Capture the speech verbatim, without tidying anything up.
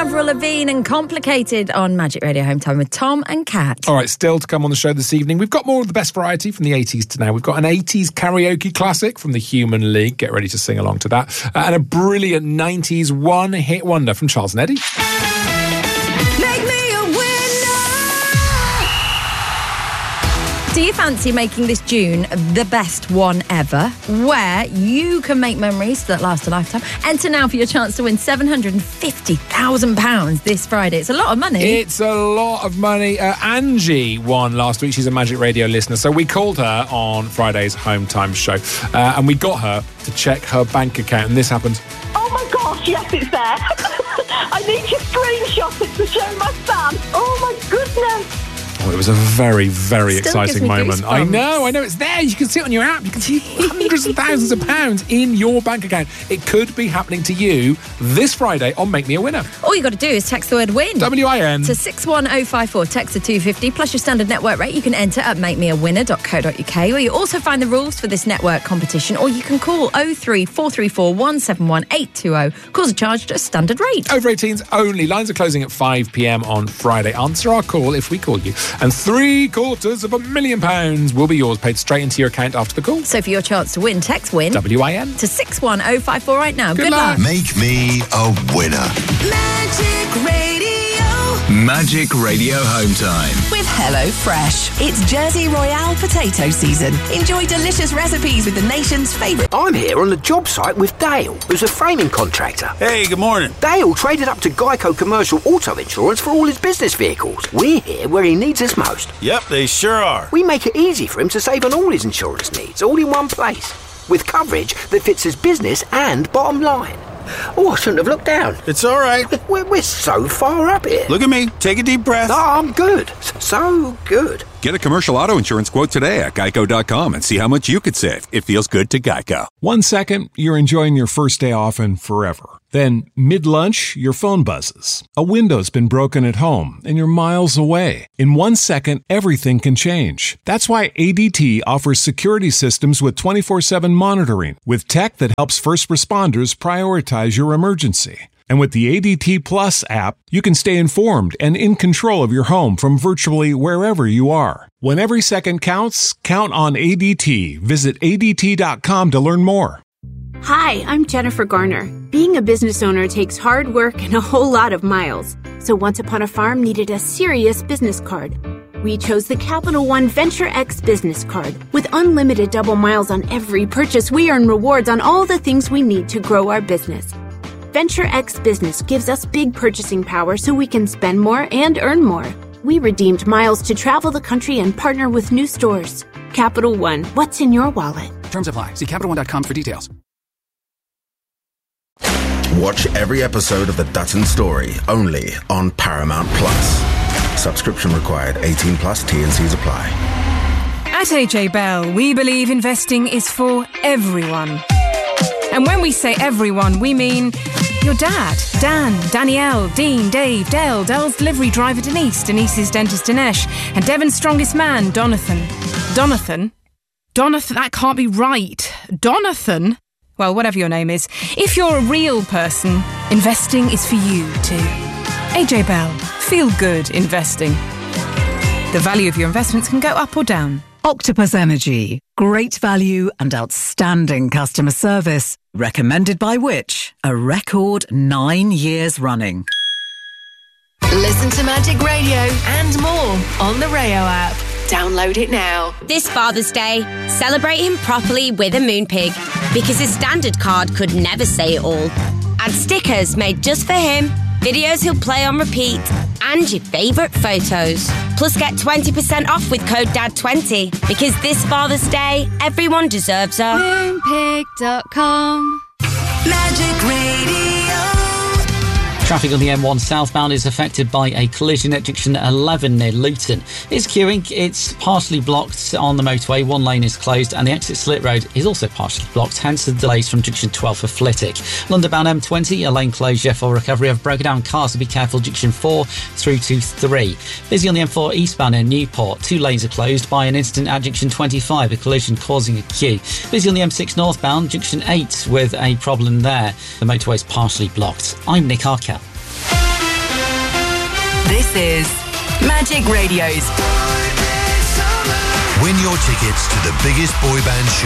Avril Lavigne and Complicated on Magic Radio Home Time with Tom and Kat. All right, still to come on the show this evening, we've got more of the best variety from the eighties to now. We've got an eighties karaoke classic from the Human League. Get ready to sing along to that. Uh, and a brilliant nineties one-hit wonder from Charles and Eddie. Do you fancy making this June the best one ever, where you can make memories that last a lifetime? Enter now for your chance to win seven hundred fifty thousand pounds this Friday. It's a lot of money. It's a lot of money. Uh, Angie won last week. She's a Magic Radio listener. So we called her on Friday's Home Time show uh, and we got her to check her bank account. And this happened. Oh my gosh, yes, it's there. I need to screenshot it to show my son. Oh my goodness. Oh, it was a very, very Still exciting moment. I know, I know. It's there. You can see it on your app. You can see hundreds of thousands of pounds in your bank account. It could be happening to you this Friday on Make Me a Winner. All you got to do is text the word WIN. W I N. To six one oh five four. Text to two fifty plus your standard network rate. You can enter at make me a winner dot co dot uk, where you also find the rules for this network competition, or you can call oh three four three four one seven one eight two oh. Calls are charged at a standard rate. Over eighteens only. Lines are closing at five p.m. on Friday. Answer our call if we call you. And three quarters of a million pounds will be yours, paid straight into your account after the call. So for your chance to win, text WIN. W I N. To six one oh five four right now. Good, Good luck. luck. Make me a winner. Magic Radio. Magic Radio Home Time. With Hello Fresh. It's Jersey Royale potato season. Enjoy delicious recipes with the nation's favourite. I'm here on the job site with Dale, who's a framing contractor. Hey, good morning. Dale traded up to Geico Commercial Auto Insurance for all his business vehicles. We're here where he needs us most. Yep, they sure are. We make it easy for him to save on all his insurance needs, all in one place, with coverage that fits his business and bottom line. Oh, I shouldn't have looked down. It's all right. We're, we're so far up here. Look at me. Take a deep breath. Oh, I'm good. So good. Get a commercial auto insurance quote today at geico dot com and see how much you could save. It feels good to Geico. One second, you're enjoying your first day off and forever. Then, mid-lunch, your phone buzzes. A window's been broken at home, and you're miles away. In one second, everything can change. That's why A D T offers security systems with twenty-four seven monitoring, with tech that helps first responders prioritize your emergency. And with the A D T Plus app, you can stay informed and in control of your home from virtually wherever you are. When every second counts, count on A D T. Visit A D T dot com to learn more. Hi, I'm Jennifer Garner. Being a business owner takes hard work and a whole lot of miles. So Once Upon a Farm needed a serious business card. We chose the Capital One Venture X business card. With unlimited double miles on every purchase, we earn rewards on all the things we need to grow our business. Venture X Business gives us big purchasing power so we can spend more and earn more. We redeemed miles to travel the country and partner with new stores. Capital One, what's in your wallet? Terms apply. See Capital One dot com for details. Watch every episode of The Dutton Story only on Paramount Plus. Subscription required. eighteen plus. T and C's apply. At A J Bell, we believe investing is for everyone. And when we say everyone, we mean your dad, Dan, Danielle, Dean, Dave, Dell, Dell's delivery driver Denise, Denise's dentist Dinesh, and Devon's strongest man, Donathan. Donathan? Donathan, that can't be right. Donathan? Well, whatever your name is, if you're a real person, investing is for you too. A J Bell, feel good investing. The value of your investments can go up or down. Octopus Energy. Great value and outstanding customer service. Recommended by which? A record nine years running. Listen to Magic Radio and more on the Rayo app. Download it now. This Father's Day, celebrate him properly with a Moonpig, because his standard card could never say it all. Add stickers made just for him, videos he'll play on repeat, and your favourite photos. Plus get twenty percent off with code D A D twenty, because this Father's Day, everyone deserves a Moonpig dot com. Magic Radio. Traffic on the M one southbound is affected by a collision at junction eleven near Luton. It's queuing. It's partially blocked on the motorway. One lane is closed and the exit Slit Road is also partially blocked, hence the delays from junction twelve for Flitwick. London-bound M twenty, a lane closure for recovery of broken down cars, so be careful junction four through to three. Busy on the M four eastbound in Newport. Two lanes are closed by an incident at junction twenty-five, a collision causing a queue. Busy on the M six northbound, junction eight with a problem there. The motorway is partially blocked. I'm Nick Arquette. This is Magic Radio's Win your tickets to the biggest boy band show